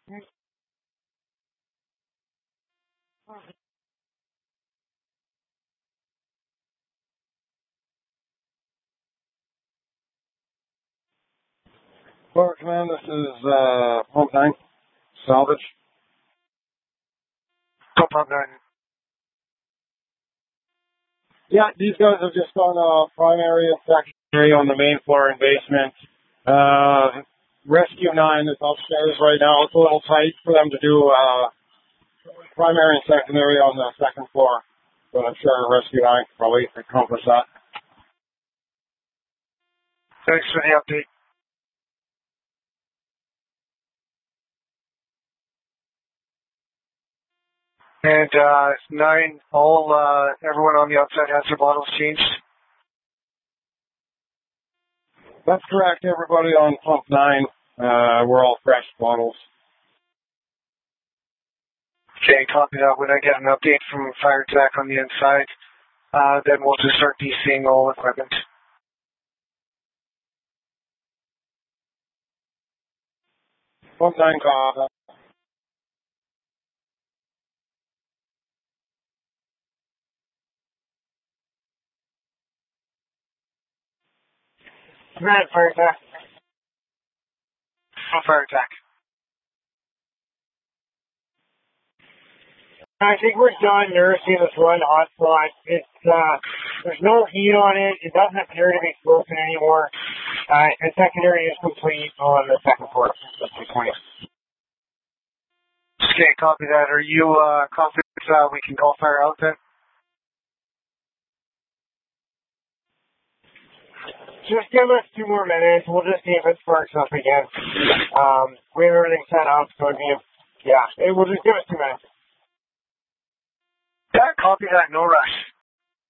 Well, Command, this is Pump 9, salvage. Pump 9. Yeah, these guys have just done primary and secondary on the main floor and basement. Rescue 9 is upstairs right now. It's a little tight for them to do primary and secondary on the second floor, but I'm sure Rescue 9 can probably accomplish that. Thanks for the update. And 9, everyone on the outside has their bottles changed? That's correct. Everybody on Pump 9, we're all fresh bottles. Okay, copy that. When I get an update from Fire Tech on the inside, then we'll just start DCing all equipment. Pump 9, copy. Command, Fire Tech. Fire Tech. I think we're done nursing this one hotspot. It's, there's no heat on it. It doesn't appear to be smoking anymore. And secondary is complete on the second floor. Okay, copy that. Are you confident we can call fire out then? Just give us 2 more minutes. We'll just see if it sparks up again. We have everything set up, so it will just give us 2 minutes. Yeah, copy that. No rush.